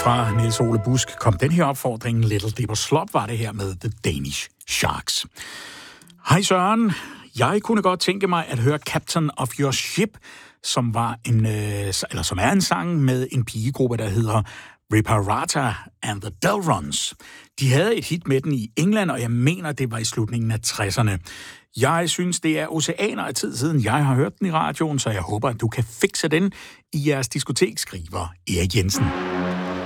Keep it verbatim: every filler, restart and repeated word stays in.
Fra Niels Ole Busk kom den her opfordring. Little Dipper Slop var det her med The Danish Sharks. Hej Søren. Jeg kunne godt tænke mig at høre Captain of Your Ship, som var en øh, eller som er en sang med en pigegruppe, der hedder Reparata and the Delrons. De havde et hit med den i England, og jeg mener, det var i slutningen af tresserne. Jeg synes, det er oceaner af tid siden, jeg har hørt den i radioen, så jeg håber, at du kan fikse den i jeres diskotek, skriver Erik Jensen.